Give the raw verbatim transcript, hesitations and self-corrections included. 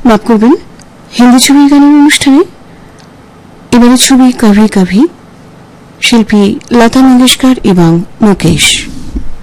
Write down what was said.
মাফ করবেন, হিন্দি ছবির গানের অনুষ্ঠানে এবারে ছবি কভি কভি, শিল্পী লতা মঙ্গেশকর এবং মুকেশ।